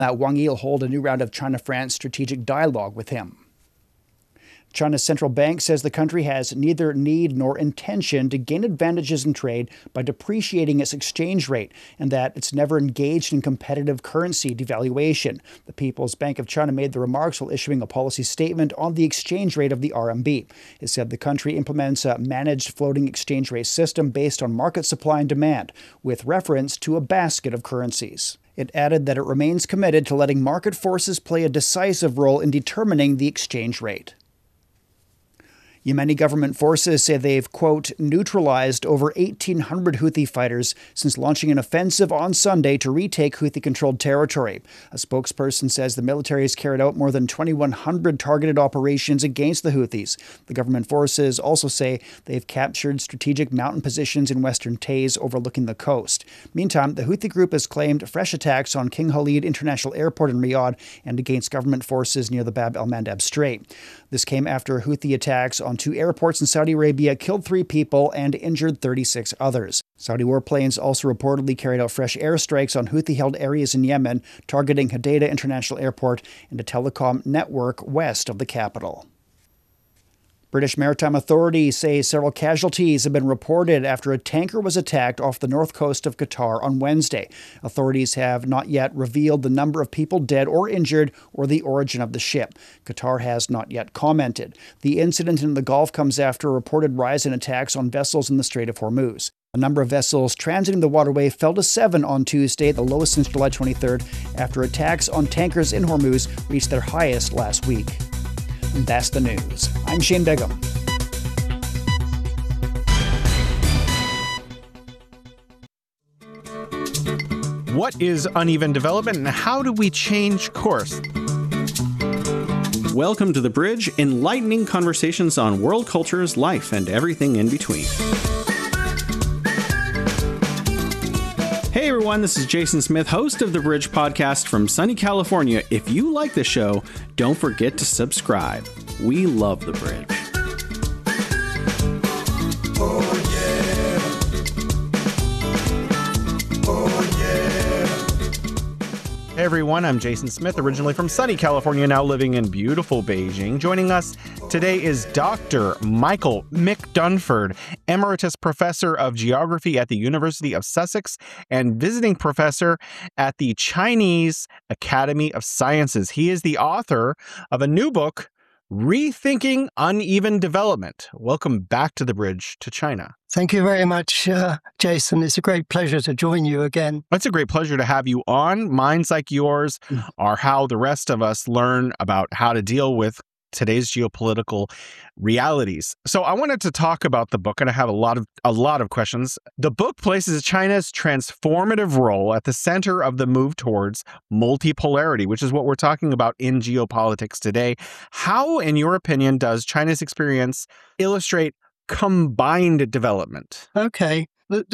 Wang Yi will hold a new round of China-France strategic dialogue with him. China's central bank says the country has neither need nor intention to gain advantages in trade by depreciating its exchange rate, and that it's never engaged in competitive currency devaluation. The People's Bank of China made the remarks while issuing a policy statement on the exchange rate of the RMB. It said the country implements a managed floating exchange rate system based on market supply and demand, with reference to a basket of currencies. It added that it remains committed to letting market forces play a decisive role in determining the exchange rate. Yemeni government forces say they've, quote, neutralized over 1,800 Houthi fighters since launching an offensive on Sunday to retake Houthi-controlled territory. A spokesperson says the military has carried out more than 2,100 targeted operations against the Houthis. The government forces also say they've captured strategic mountain positions in western Taiz overlooking the coast. Meantime, the Houthi group has claimed fresh attacks on King Khalid International Airport in Riyadh and against government forces near the Bab el-Mandeb Strait. This came after Houthi attacks on 2 airports in Saudi Arabia killed 3 people and injured 36 others. Saudi warplanes also reportedly carried out fresh airstrikes on Houthi-held areas in Yemen, targeting Hodeidah International Airport and a telecom network west of the capital. British maritime authorities say several casualties have been reported after a tanker was attacked off the north coast of Qatar on Wednesday. Authorities have not yet revealed the number of people dead or injured or the origin of the ship. Qatar has not yet commented. The incident in the Gulf comes after a reported rise in attacks on vessels in the Strait of Hormuz. The number of vessels transiting the waterway fell to 7 on Tuesday, the lowest since July 23rd, after attacks on tankers in Hormuz reached their highest last week. And that's the news. I'm Shane Begum. What is uneven development and how do we change course? Welcome to The Bridge, enlightening conversations on world cultures, life, and everything in between. Hey everyone, this is Jason Smith, host of The Bridge podcast from sunny California. If you like the show, don't forget to subscribe. We love The Bridge. Hey everyone, I'm Jason Smith, originally from sunny California, now living in beautiful Beijing. Joining us today is Dr. Michael McDunford, Emeritus Professor of Geography at the University of Sussex and visiting professor at the Chinese Academy of Sciences. He is the author of a new book, Rethinking Uneven Development. Welcome back to The Bridge to China. Thank you very much, Jason. It's a great pleasure to join you again. It's a great pleasure to have you on. Minds like yours are how the rest of us learn about how to deal with today's geopolitical realities. So I wanted to talk about the book, and I have a lot of questions. The book places China's transformative role at the center of the move towards multipolarity, which is what we're talking about in geopolitics today. How, in your opinion, does China's experience illustrate combined development? Okay. The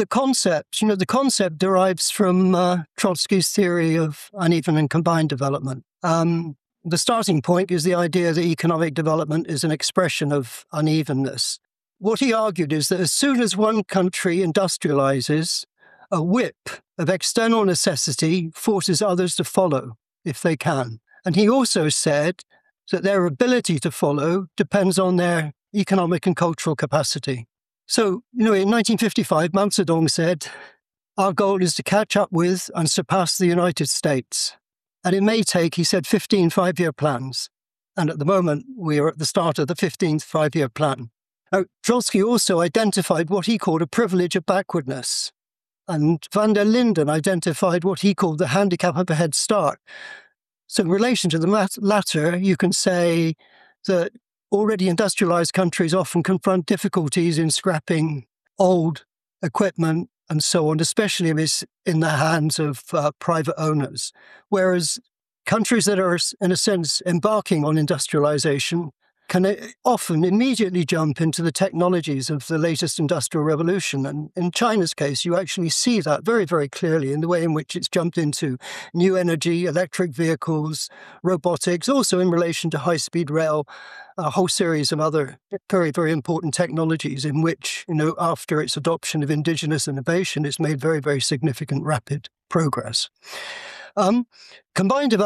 concept derives from Trotsky's theory of uneven and combined development. The starting point is the idea that economic development is an expression of unevenness. What he argued is that as soon as one country industrializes, a whip of external necessity forces others to follow if they can. And he also said that their ability to follow depends on their economic and cultural capacity. So, in 1955, Mao Zedong said, our goal is to catch up with and surpass the United States. And it may take, he said, 15 5-year plans. And at the moment, we are at the start of the 15th 5-year plan. Now, Trotsky also identified what he called a privilege of backwardness. And van der Linden identified what he called the handicap of a head start. So in relation to the latter, you can say that already industrialized countries often confront difficulties in scrapping old equipment and so on, especially if it's in the hands of private owners. Whereas countries that are, in a sense, embarking on industrialization can often immediately jump into the technologies of the latest industrial revolution. And in China's case, you actually see that very, very clearly in the way in which it's jumped into new energy, electric vehicles, robotics, also in relation to high-speed rail, a whole series of other very, very important technologies in which, after its adoption of indigenous innovation, it's made very, very significant, rapid progress. Combined development